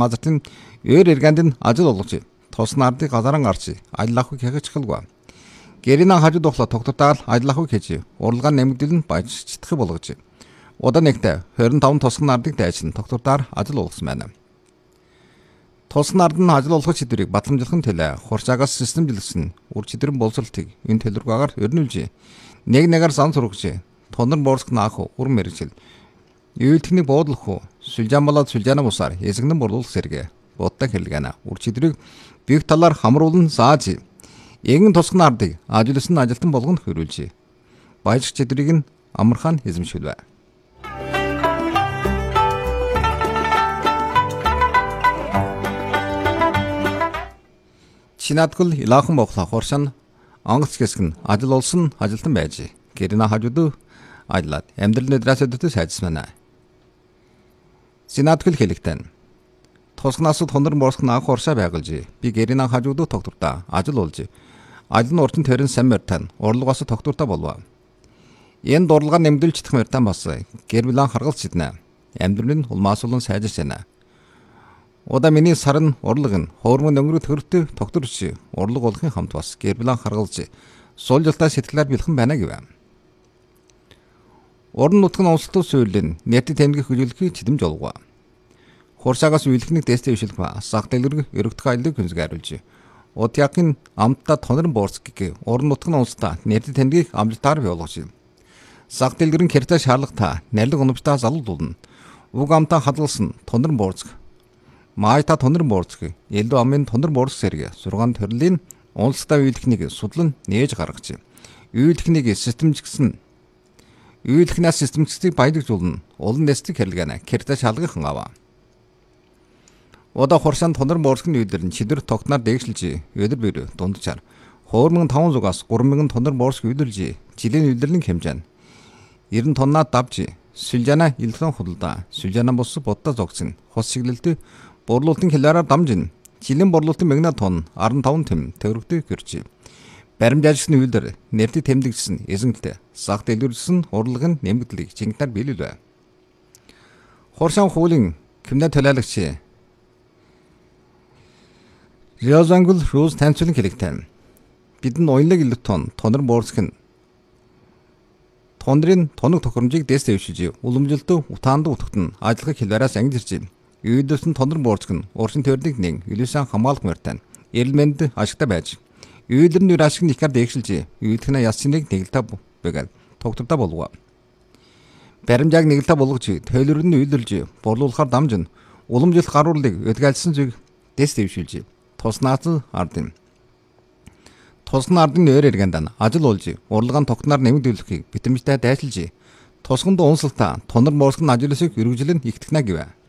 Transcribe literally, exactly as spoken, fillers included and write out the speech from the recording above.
газартын өөр эргэнд ажил олгож тусна ардыг газаран гарч ажиллах гэж хэлгва. Гэрийн хажууд ухла тогтвортойгоор ажиллах гэж урлагаа нэмэгдэл нь баяжчихдах болгож. Удаа нэгтээ двадцать пять тусгын ардыг дайчин тогтвортойгоор ажил олгосон байна. Тусгын ард нь ажил олгох шийдвэрийг батламжлахын төлөө хурцаагаас системжилсэн үр чидрэн боловсролтыг энэ төлөвлөгөөгөөр өрнүүлж нэг нэгээр сан сургаж тонор борск наах ур мэрэгжил юйлтхний буудлах уу сүлжаамалаад сүлжаана бусаар эсэгнэн борлуулах зэрэг бодтой хэлгэнэ үр чидрийг бих талаар хамруулан зааж эгэн тусгын ардыг ажилласан ажилтан болгонд хөрвүүлж баяжх чидрийг нь амархан эзэмшүүлвэ. Чинаадгал илаахан бохлоо хоршин онгоц хэсгэн ажил олсон ажилтан байж гэрийн хажууд ажиллаад амьдралын дэрэсэдтэй сайжсан байна. Чинаадгал хэлэгтэн тусгнаас тонор борск наах хоршаа байгуулж би гэрийн хажууд тогтвортой ажил олж ажил нь урчин төрийн сан мөртэн урлагаас тогтвортой болов. Энэ дурлага нэмдүүлждэх мөртэн бас гэр бүлэн харгалж сиднэ. Амьдралын улмаас улан сайжирч байна. Удаа миний сарн урлаг нь хоормон өнгөрөх төрөлтөй тогтворч урлаг болохын хамт бас гэр бүлэн харгалж сул жилтаа сэтгэлээр бэлхэн байна гэв. Орон нутгийн онцлог суурилын нийт тэмдэг хөдөлгөөний чидэмж олгоо. Хурсаагаас үйлхнийг дэстэй ишилх ба сах дэлгэрэг өргөдөх айлыг хүнсгааруулж Удаагийн амтта тонорн борсгийг орон нутгийн онцлог нийт тэмдгийг амжилтаар биологч. Сах дэлгэрэн кэртэ шаардлагатай нарлиг оновчтой залуулна. Уг амтаа хадгалсан тонорн борск Маята тонор борцг, элдо амын тонор борцг сэрэг сургаан төрлийн онцлогтой үйлдэхнийг судлан нээж гаргаж, үйлдэхнийг системжигсэн, үйлдэхнээс системжигсийг баяжуулна, улан дэстэг хэрэглэнэ, кэртэ шалгахын аваа. Удаа хоршин тонор борцгийн үйлдэр нь чидэр тогтноор дээгшилж, өдөр бүр дундчаар two thousand five hundred-аас three thousand тонор борцг үйлдэлж, жилийн үйлдвэрлэлийн хэмжээ нь ninety тоннаа давж, сүлжаана илхэн худалдаа, сүлжаана бус боддоо зогцсон, хос шиглэлтэй борлуулалтын хэлээрээр дамжин жилийн борлуулалтын мегна тонн fifty-five тэм төгрөгтэй гэрч баримт ажилласны үйлдэр нэртий тэмдэгдсэн эзэнтэй сах дэлгэрүүлсэн урлагын нэмэгдлийг жинхэнээр биелүүлвэ. Хоршин хуулийн криминал төлөөлөгч Риозангл Рус танцуулан хэлэгтэн бидэнд уянлаг илүү тонн тонор борск нь тондрын тоног тохиромжийг дэстэй өвшиж уламжилтөө утаанд утагт нь ажиллахыг хэлээрээс ангижирч Үйдэлсэн тонор борцг нь уршин төрнийг нэг илүүсэн хамгаалах мөртэн эрэлмэнд ашигтай байж үйлдэрний үр ашиг нь ихэр дээгшилж үйлдэхнээ ясцныг нэгэлтэй бэгээл тогтвортой болов. Баримжааг нэгэлтэй болгож төлөвлөрн нь үйлдэлж борлуулахаар дамжин уламжлалт гаруулыг өдгөлсөн зүг дэс дэвшүүлж туснаац ардын тусган ардын өөр эргэнд ажил олж урлагаан тогтноор нэмэгдүүлэхийг битэмжтэй дайсалж тусганд унсалтаа тонор борцг нь ажлыг өргөжлөн ихтгэнэ гэв.